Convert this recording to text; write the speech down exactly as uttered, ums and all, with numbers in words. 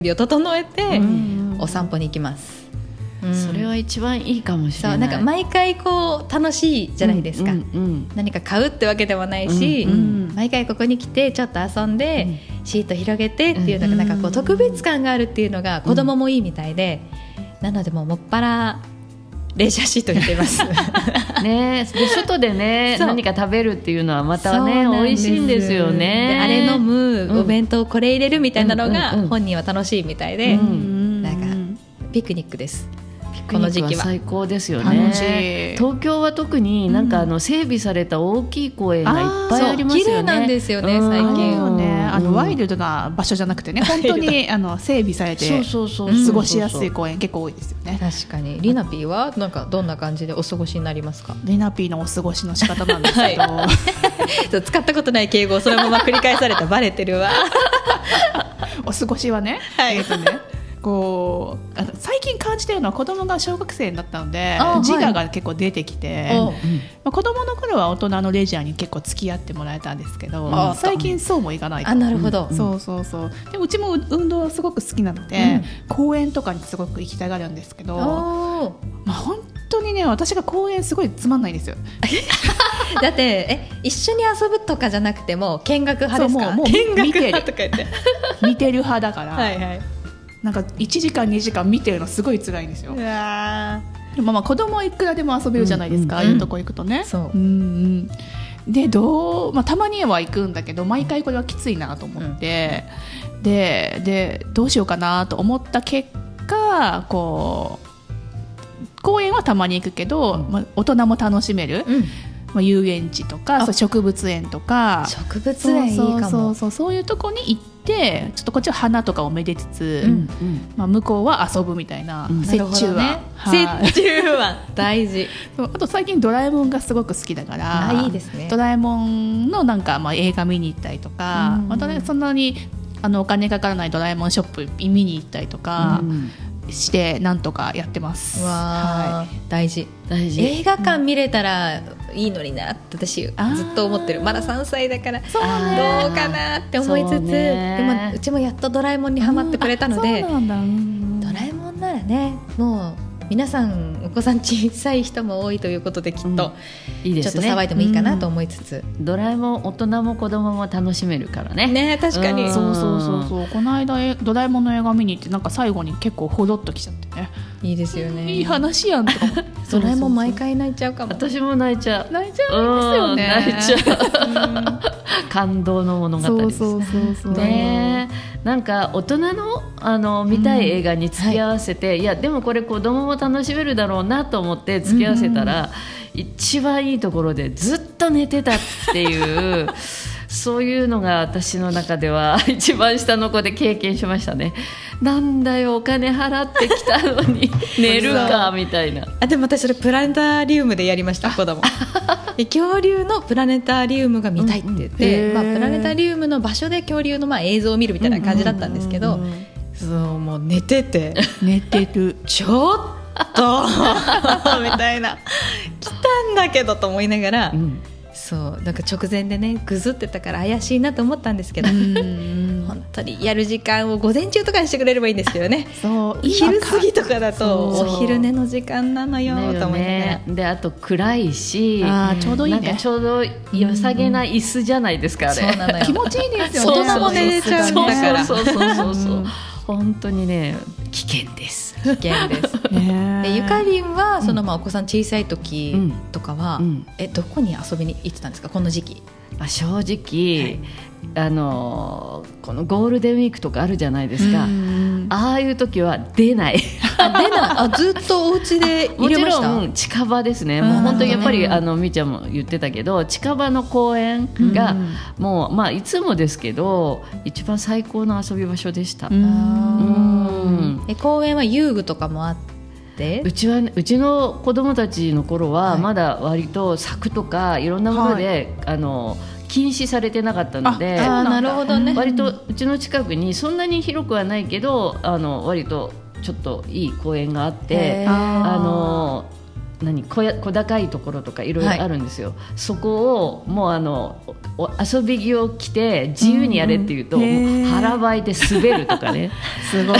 備を整えてお散歩に行きます、 うん、それは一番いいかもしれない。 そう、なんか毎回こう楽しいじゃないですか、うんうんうん、何か買うってわけではないし、うんうん、毎回ここに来てちょっと遊んで、うん、シート広げてっていうのがなんかこう特別感があるっていうのが子供もいいみたいで、うん、なのでもうもっぱらレジャーシートに出ますね、で外でね何か食べるっていうのはまたね美味しいんですよね。 であれ飲む、お弁当これ入れるみたいなのが本人は楽しいみたいで、うんうん、なんかピクニックです。 この時期は最高ですよね。東京は特になんかあの整備された大きい公園がいっぱいありますよね。 綺麗なんですよね、最近ね。あのワイルドな場所じゃなくてね、本当にあの整備されて過ごしやすい公園結構多いですよね。 確かに。リナピーはなんかどんな感じでお過ごしになりますか？ リナピーのお過ごしの仕方なんですけど、はい、 使ったことない敬語をそのまま繰り返されたバレてるわお過ごしはね、はい、えっとねこうあの最近感じてるのは子供が小学生になったので自我が結構出てきて、まあ、子供の頃は大人のレジャーに結構付き合ってもらえたんですけど、最近そうもいかないと。 あ、なるほど、 うん、そうそうそう。でうちも運動はすごく好きなので、うん、公園とかにすごく行きたがるんですけど、まあ、本当にね私が公園すごいつまんないんですよだってえ一緒に遊ぶとかじゃなくても見学派ですか？ もうもう見学見てる派とか言って見てる派だからはい、はい、 なんかいちじかんにじかん見てるのすごい辛いんですよ。 うわでもまあ子供はいくらでも遊べるじゃないですか、うんうん、ああいうとこ行くとね。 そう、 うんうん、でどう、まあ、たまには行くんだけど毎回これはきついなと思って、うん、で, でどうしようかなと思った結果こう公園はたまに行くけど、うんまあ、大人も楽しめる、うんまあ、遊園地とかそう植物園とか植物園いいかも。 そうそうそう、そういうとこに行ってちょっとこっちは花とかをめでつつ、うんうんまあ、向こうは遊ぶみたいな、うん、折衷案、ねはい、折衷案大事そうあと最近ドラえもんがすごく好きだからあいいですね。 ドラえもんのなんかまあ映画見に行ったりとか、うんまたね、そんなにあのお金かからないドラえもんショップ見に行ったりとか、うんしてなんとかやってます。 わ、はい、大事大事。映画館見れたらいいのになって私ずっと思ってる。まださんさいだからどうかなって思いつつ、でもうちもやっとドラえもんにハマってくれたので、ドラえもんならねもう皆さんお子さん小さい人も多いということできっと、うんいいですね、ちょっと騒いでもいいかなと思いつつ、 うん、ドラえもん大人も子供も楽しめるからね。 ね確かに、 うん、そうそうそうそう。この間ドラえもんの映画見に行ってなんか最後に結構ほどっときちゃってね。 いいですよね。 いい話やんとかドラえもん毎回泣いちゃうかも。 私も泣いちゃう泣いちゃうんですよね。 泣いちゃう感動の物語です。 そうそうそうそうね。なんか大人の、あの見たい映画に付き合わせて、うんはい、いやでもこれ子供も楽しめるだろうなと思って付き合わせたら、うん、一番いいところでずっと寝てたっていうそういうのが私の中では一番下の子で経験しましたね。なんだよお金払ってきたのに寝るかみたいな。 あでも私それプラネタリウムでやりました子供恐竜のプラネタリウムが見たいって言って、うんうんまあ、プラネタリウムの場所で恐竜のまあ映像を見るみたいな感じだったんですけど、うんうんうんうん、そうもう寝てて寝てるちょっとみたいな来たんだけどと思いながら、うんそうなんか直前でねぐずってたから怪しいなと思ったんですけど本当にやる時間を午前中とかにしてくれればいいんですけどね。そう昼過ぎとかだとお昼寝の時間なのよと思いながら、 ね、であと暗いしあちょうどいいね。 なんかちょうど良さげな椅子じゃないですか、あれ。 そうなのよ気持ちいいですよ。 大人も寝ちゃうんだからそうそうそうそうそう本当にね危険です危険ですでゆかりんはその、まあ、お子さん小さい時とかは、うん、えどこに遊びに行ってたんですかこの時期。 あ正直、はい、あのこのゴールデンウィークとかあるじゃないですか。ああいう時は出ないあ出ないあずっとお家で入れました。 もちろん近場ですね。もう本当にやっぱりあのみーちゃんも言ってたけど近場の公園がもう、まあ、いつもですけど一番最高の遊び場所でした。うんうんえ公園は遊具とかもあってうちは、ね、うちの子供たちの頃はまだ割と柵とかいろんなもので、はい、あの禁止されてなかったので、 ああなるほどね。 割とうちの近くにそんなに広くはないけどあの割とちょっといい公園があってあの何 小, や小高いところとかいろいろあるんですよ、はい、そこをもうあの遊び着を着て自由にやれっていうと、うんうん、もう腹ばいで滑るとかねすごい